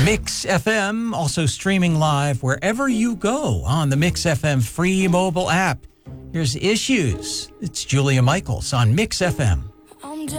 Mix FM, also streaming live wherever you go on the Mix FM free mobile app. Here's Issues. It's Julia Michaels on Mix FM.